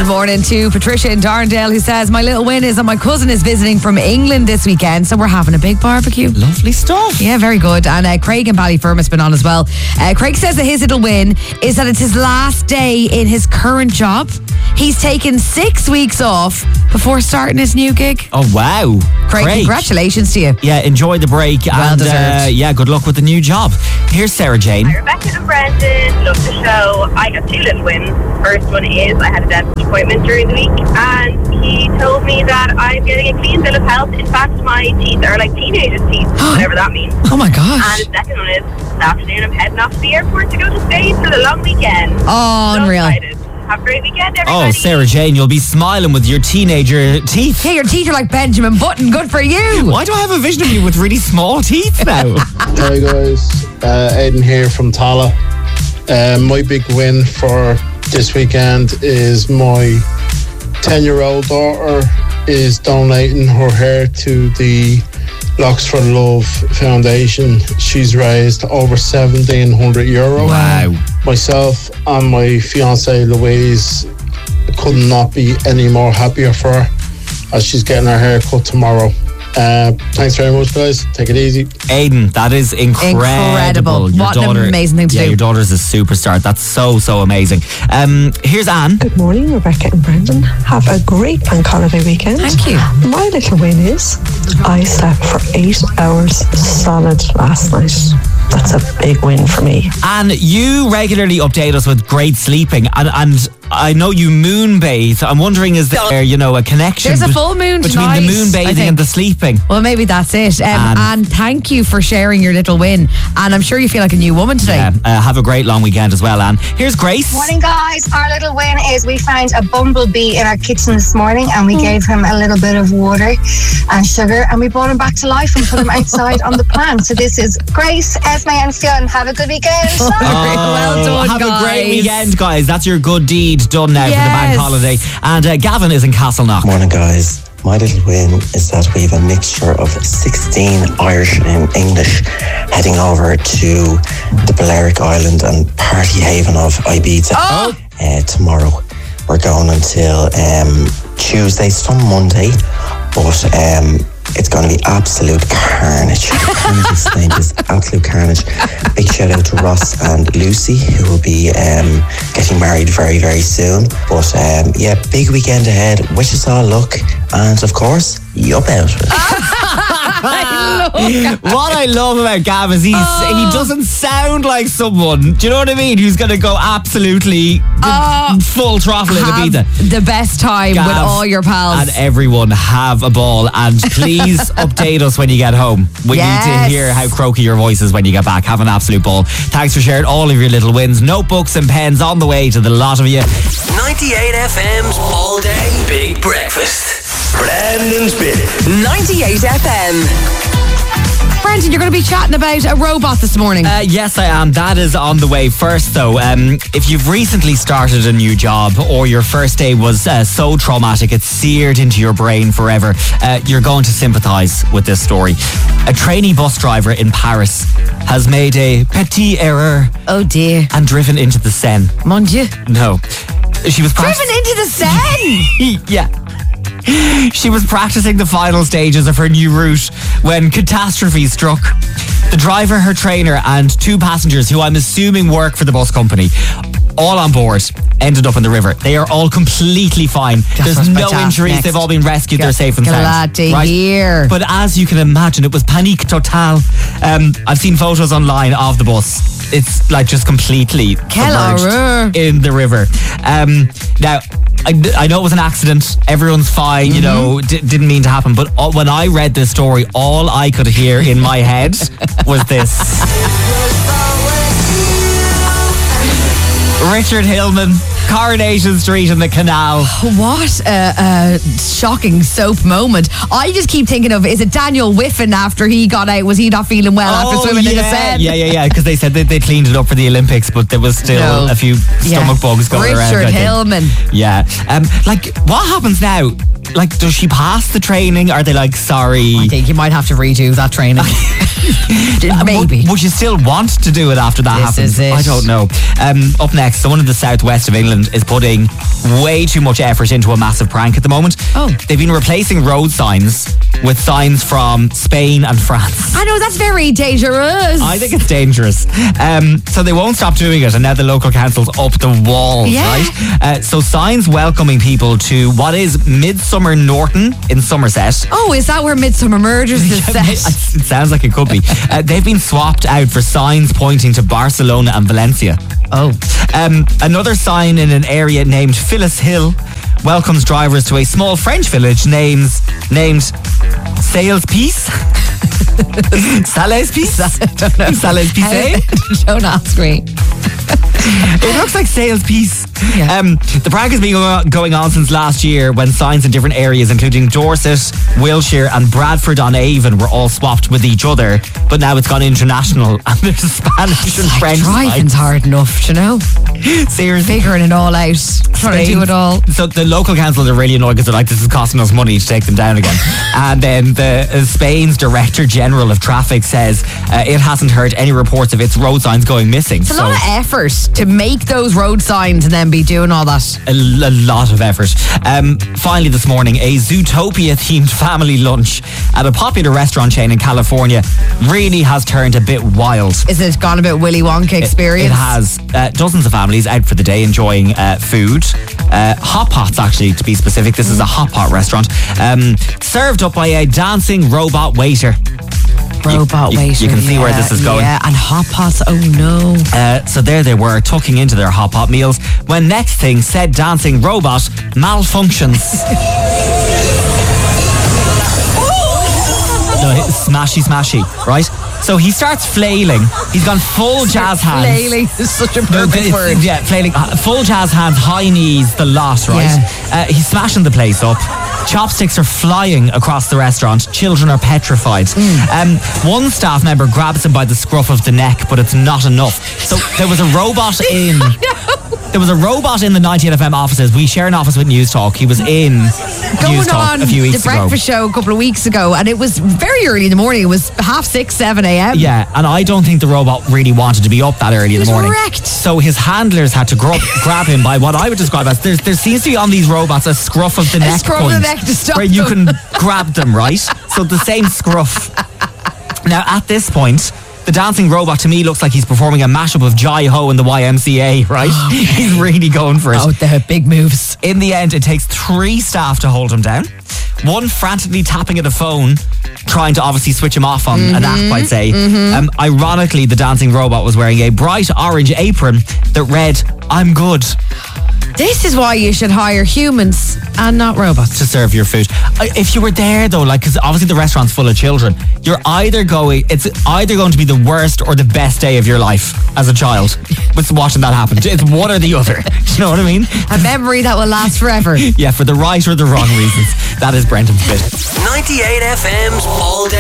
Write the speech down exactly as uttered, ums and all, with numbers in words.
Good morning to Patricia in Darndale, who says, my little win is that my cousin is visiting from England this weekend, so we're having a big barbecue. Lovely stuff. Yeah, very good. And uh, Craig in Ballyfermot's been on as well. Uh, Craig says that his little win is that it's his last day in his current job. He's taken six weeks off before starting his new gig. Oh, wow. Craig, Great. Congratulations to you. Yeah, enjoy the break. Well and, deserved. Uh, yeah, good luck with the new job. Here's Sarah Jane. Hi, Rebecca and Brendan. Love the show. I got two little wins. First one is I had a dentist appointment during the week, and he told me that I'm getting a clean bill of health. In fact, my teeth are like teenagers' teeth, whatever that means. Oh my gosh. And the second one is this afternoon I'm heading off to the airport to go to Spain for the long weekend. Oh, So unreal. excited. Have a great weekend, everybody. Oh, Sarah Jane, you'll be smiling with your teenager teeth. Yeah, your teeth are like Benjamin Button. Good for you. Why do I have a vision of you with really small teeth now? Hi guys, uh, Aidan here from Tala. Uh, my big win for this weekend is my ten year old daughter is donating her hair to the Locks for Love Foundation. She's raised over seventeen hundred euro. Wow. Myself and my fiance Louise could not be any more happier for her, as she's getting her hair cut tomorrow. Uh, thanks very much, guys. Take it easy. Aidan, that is incredible. Incredible. Your What an daughter, amazing thing to yeah, do. your daughter's a superstar. That's so, so amazing. Um, here's Anne. Good morning, Rebecca and Brendan. Have a great bank holiday weekend. Thank you. My little win is I slept for eight hours solid last night. That's a big win for me. And you regularly update us with great sleeping, and, and I know you moonbathe. I'm wondering, is there, you know, a connection There's a be- full moon between tonight, the I moonbathing think. and the sleeping? Well, maybe that's it. Um, And- and thank you for sharing your little win. And I'm sure you feel like a new woman today. Yeah, uh, have a great long weekend as well, Anne. Here's Grace. Morning, guys. Our little win is we found a bumblebee in our kitchen this morning, and we gave him a little bit of water and sugar, and we brought him back to life and put him outside on the plant. So this is Grace, Esme, and Fionn. Have a good weekend. Well done, Have guys. a great weekend, guys. That's your good deed done now for the bank Yes. holiday. And uh, Gavin is in Castleknock. Morning, guys. My little win is that we have a mixture of sixteen Irish and English heading over to the Balearic Island and party haven of Ibiza Oh. uh, tomorrow. We're going until um, Tuesday, some Monday, but um, it's going to be absolute carnage. Just saying, just absolute carnage. Big shout out to Ross and Lucy, who will be um, getting married very, very soon. But um, yeah, big weekend ahead. Wish us all luck. And of course, yup out. What I love about Gav is he's, he doesn't sound like someone, do you know what I mean, who's going to go absolutely Oh. full throttle in Have Ibiza. the best time Gav with all your pals. and everyone have a ball, and please update us when you get home. We Yes. need to hear how croaky your voice is when you get back. Have an absolute ball. Thanks for sharing all of your little wins. Notebooks and pens on the way to the lot of you. ninety-eight F M's All Day Big Breakfast. Brandon's Bit. ninety-eight F M. Brendan, you're going to be chatting about a robot this morning. Uh, yes, I am. That is on the way. First, though, um, if you've recently started a new job or your first day was uh, so traumatic it's seared into your brain forever, uh, you're going to sympathise with this story. A trainee bus driver in Paris has made a petit error oh dear. and driven into the Seine. Mon Dieu. No. She was Driven into the Seine. yeah. She was practicing the final stages of her new route when catastrophe struck. The driver, her trainer, and two passengers, who I'm assuming work for the bus company, all on board, ended up in the river. They are all completely fine. There's what's no about to injuries. next. They've all been rescued. Glad- They're safe and glad sound. to hear. But as you can imagine, it was panique totale. Um, I've seen photos online of the bus. It's like just completely Quelle submerged horreur. in the river. Um, now, I, I know it was an accident. Everyone's fine, you know, d- didn't mean to happen. But all, when I read this story, all I could hear in my head was this. Richard Hillman, Coronation Street and the canal. What a, a shocking soap moment. I just keep thinking of, is it Daniel Whiffen after he got out? Was he not feeling well after Oh, swimming yeah. in the Seine? Yeah, yeah, yeah, because they said that they cleaned it up for the Olympics, but there was still No. a few stomach Yeah. bugs going Richard around. I think. Hillman. Yeah. Um, like, what happens now? Like, does she pass the training? Are they like, sorry? I think you might have to redo that training. Maybe. Would, would you still want to do it after that This happens? is it. I don't know. Um, up next, someone in the southwest of England is putting way too much effort into a massive prank at the moment. Oh. They've been replacing road signs with signs from Spain and France. I know, that's very dangerous. I think it's dangerous. Um, so they won't stop doing it, and now the local council's up the walls, Yeah. right? Uh, so signs welcoming people to what is Midsummer Norton in Somerset. Oh, is that where Midsummer Murders is set? It sounds like it could be. Uh, they've been swapped out for signs pointing to Barcelona and Valencia. Oh. Um, another sign in an area named Phyllis Hill welcomes drivers to a small French village named named Sales Peace. Sales Peace? I don't know. Sales Peace. Don't ask me. It looks like Sales Peace. Yeah. Um, the prank has been going on since last year when signs in different areas, including Dorset, Wiltshire and Bradford on Avon, were all swapped with each other. But now it's gone international and there's Spanish and Like, French driving's signs. hard enough, you know? Seriously. Figuring it all out. Trying to do it all. So the local councils are really annoyed because they're like, this is costing us money to take them down again. And then the uh, Spain's Director General of Traffic says uh, it hasn't heard any reports of its road signs going missing. It's a so lot of effort to make those road signs and then be doing all that. a, a lot of effort. Um, finally this morning, a Zootopia themed family lunch at a popular restaurant chain in California really has turned a bit wild. Is it gone a bit Willy Wonka experience? It has. Uh, dozens of families out for the day enjoying uh, food. Uh, hot pots, actually, to be specific. This is a hot pot restaurant. Um, served up by a dancing robot waiter. Robot you, you, waiter. You can see yeah, where this is going. Yeah, and hot pots. Oh no. Uh, so there they were, tucking into their hot pot meals, when next thing, said dancing robot malfunctions. No, smashy, smashy, right? So he starts flailing. He's gone full jazz hands. Flailing is such a No, perfect the- word. Yeah, flailing. uh, Full jazz hands, high knees, the lot, right? Yeah. Uh, he's smashing the place up. Chopsticks are flying across the restaurant. Children are petrified. Um, one staff member grabs him by the scruff of the neck, but it's not enough. So there was a robot in... There was a robot in the ninety-eight F M offices. We share an office with News Talk. He was in News Going Talk on a few weeks the ago. breakfast show a couple of weeks ago, and it was very early in the morning. It was half six, seven a.m. Yeah, and I don't think the robot really wanted to be up that early in was the morning. wrecked. So his handlers had to grab, grab him by what I would describe as there, there seems to be on these robots a scruff of the neck scruff of point the neck to stop where you them. can grab them, right? So the same scruff. Now at this point, the dancing robot to me looks like he's performing a mashup of Jai Ho and the Y M C A, right? He's really going for it. Oh, the big moves. In the end, it takes three staff to hold him down. One frantically tapping at a phone, trying to obviously switch him off on an app, I'd say. Um, ironically, the dancing robot was wearing a bright orange apron that read, "I'm good," This is why you should hire humans and not robots. to serve your food. Uh, If you were there though, like, because obviously the restaurant's full of children, you're either going, it's either going to be the worst or the best day of your life as a child with watching that happen. It's one or the other. You know what I mean? A memory that will last forever. Yeah, for the right or the wrong reasons. That is Brendan's bit. ninety-eight F M's All Day